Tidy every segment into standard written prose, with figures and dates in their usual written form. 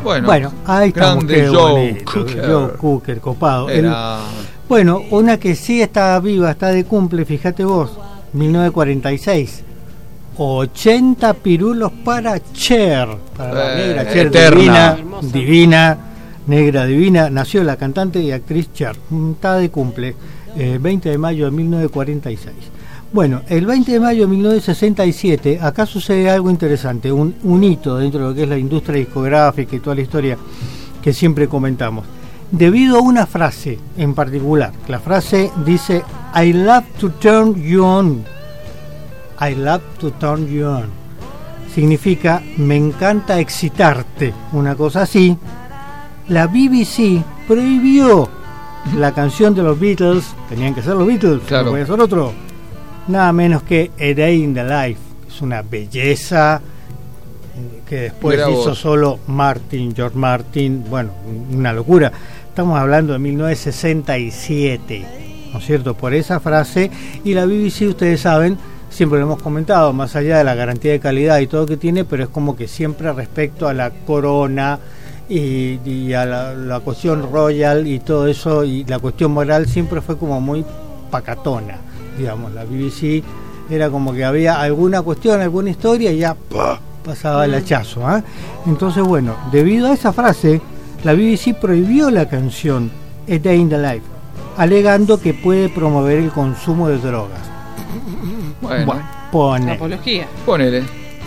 Bueno, ahí estamos. Grande Joe Cooker, copado. Bueno, una que sí está viva, está de cumple, fíjate vos, 1946. 80 pirulos para Cher, para la negra Cher, divina, negra divina. Nació la cantante y actriz Cher, está de cumple, 20 de mayo de 1946. Bueno, el 20 de mayo de 1967, acá sucede algo interesante, un hito dentro de lo que es la industria discográfica y toda la historia que siempre comentamos. Debido a una frase en particular, la frase dice I love to turn you on. I love to turn you on. Significa me encanta excitarte, una cosa así. La BBC prohibió la canción de los Beatles, tenían que ser los Beatles, claro. No podía ser otro, nada menos que A Day in the Life. Es una belleza que después hizo solo George Martin, bueno, una locura. Estamos hablando de 1967, ¿no es cierto? Por esa frase. Y la BBC, ustedes saben, siempre lo hemos comentado, más allá de la garantía de calidad y todo que tiene, pero es como que siempre respecto a la corona y a la cuestión royal y todo eso, y la cuestión moral siempre fue como muy pacatona, digamos. La BBC era como que había alguna cuestión, alguna historia y ya pasaba el hachazo, ¿eh? Entonces, bueno, debido a esa frase, la BBC prohibió la canción A Day in the Life, alegando que puede promover el consumo de drogas. Bueno, ponele.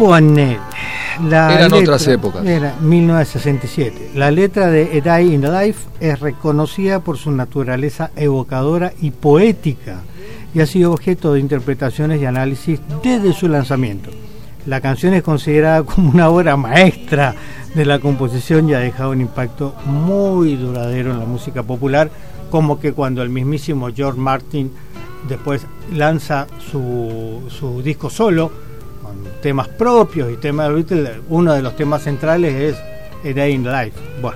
Eran otras épocas. Era 1967. La letra de A Day in the Life es reconocida por su naturaleza evocadora y poética y ha sido objeto de interpretaciones y análisis desde su lanzamiento. La canción es considerada como una obra maestra de la composición y ha dejado un impacto muy duradero en la música popular, como que cuando el mismísimo George Martin después lanza su disco solo con temas propios y temas de Beatles, uno de los temas centrales es A Day in the Life. Bueno,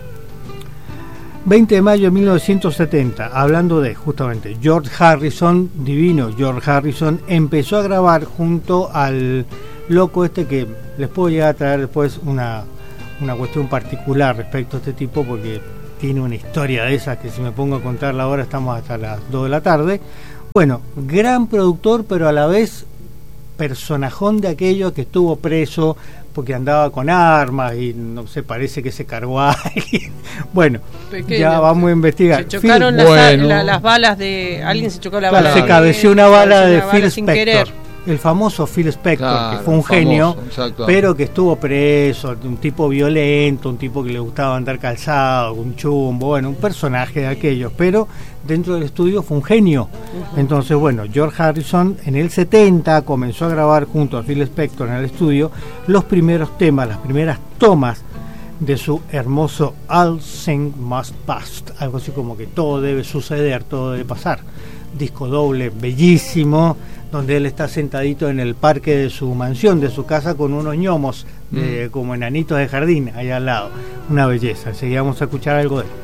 20 de mayo de 1970, hablando de justamente George Harrison, divino George Harrison, empezó a grabar junto al loco este, que les puedo llegar a traer después una cuestión particular respecto a este tipo, porque tiene una historia de esas que si me pongo a contarla ahora estamos hasta las 2 de la tarde. Bueno, gran productor, pero a la vez personajón de aquello que estuvo preso porque andaba con armas y no sé, parece que se cargó a alguien. Bueno, pequeño, ya vamos a investigar. Se chocaron las balas de... Alguien se chocó la bala. Se cabeció una bala de Phil Spector. El famoso Phil Spector, claro, que fue un genio, pero que estuvo preso, un tipo violento, un tipo que le gustaba andar calzado, un chumbo, bueno, un personaje de aquellos, pero dentro del estudio fue un genio. Entonces, bueno, George Harrison en el 70 comenzó a grabar junto a Phil Spector en el estudio los primeros temas, las primeras tomas de su hermoso All Things Must Pass, algo así como que todo debe suceder, todo debe pasar. Disco doble bellísimo, donde él está sentadito en el parque de su mansión, de su casa, con unos ñomos como enanitos de jardín allá al lado. Una belleza. Enseguida vamos a escuchar algo de él.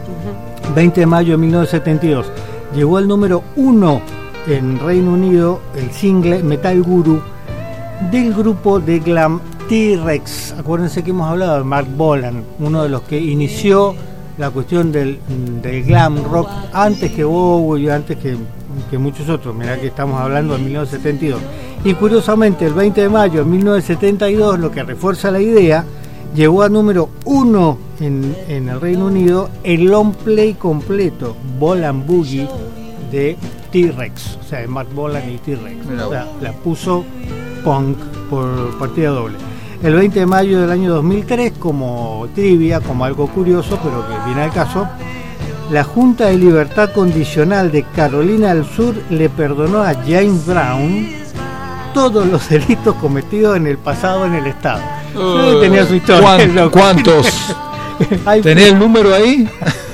20 de mayo de 1972 llegó al número 1 en Reino Unido el single Metal Guru del grupo de glam T-Rex. Acuérdense que hemos hablado de Mark Bolan, uno de los que inició la cuestión del glam rock antes que Bowie y antes que muchos otros. Mirá que estamos hablando de 1972. Y curiosamente, el 20 de mayo de 1972, lo que refuerza la idea, llegó a número 1 en el Reino Unido el long play completo, Bolan Boogie, de T-Rex, o sea, de Mark Bolan y T-Rex. O sea, la puso punk por partida doble. El 20 de mayo del año 2003, como trivia, como algo curioso, pero que viene al caso, la Junta de Libertad Condicional de Carolina del Sur le perdonó a James Brown todos los delitos cometidos en el pasado en el estado. Tenía su historia. ¿Cuántos? ¿Tenés el número ahí?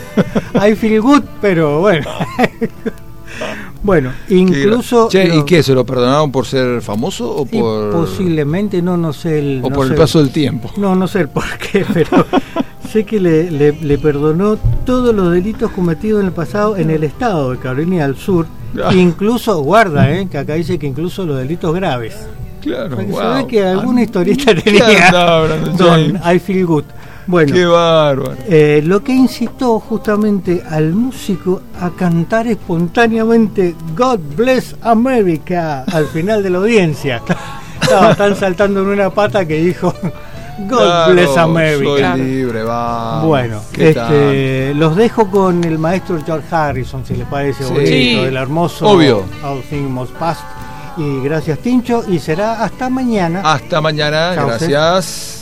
I feel good, pero bueno. Bueno, incluso... ¿Y qué? ¿Se lo perdonaron por ser famoso o por...? Posiblemente, no sé ¿O por el paso del tiempo? No sé el por qué, pero sé que le perdonó todos los delitos cometidos en el pasado en el estado de Carolina del Sur. Incluso, guarda, que acá dice que incluso los delitos graves. Claro, se ve que alguna historieta tenía Don I Feel Good. Bueno, qué bárbaro. Lo que incitó justamente al músico a cantar espontáneamente God Bless America al final de la audiencia. Están saltando en una pata que dijo God Bless America. Soy libre, va. Bueno, los dejo con el maestro George Harrison, si les parece bonito, el hermoso All Things Must Pass. Y gracias, Tincho, y será hasta mañana. Hasta mañana, gracias.